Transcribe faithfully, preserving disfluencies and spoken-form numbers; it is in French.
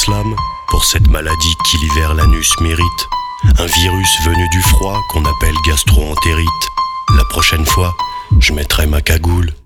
slam pour cette maladie qui l'hiver l'anus mérite. Un virus venu du froid qu'on appelle gastro-entérite. La prochaine fois, je mettrai ma cagoule.